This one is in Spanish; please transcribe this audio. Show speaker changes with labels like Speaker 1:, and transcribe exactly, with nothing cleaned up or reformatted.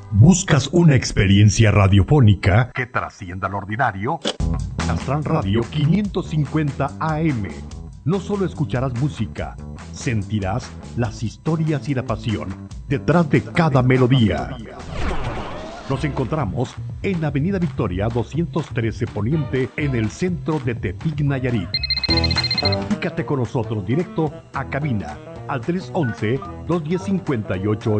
Speaker 1: ¿Buscas una experiencia radiofónica que trascienda lo ordinario? Astral Radio quinientos cincuenta A M. No solo escucharás música, sentirás las historias y la pasión detrás de cada melodía. Nos encontramos en Avenida Victoria doscientos trece Poniente, en el centro de Tepic, Nayarit. Comunícate con nosotros directo a cabina al tres once, dos diez, cincuenta y ocho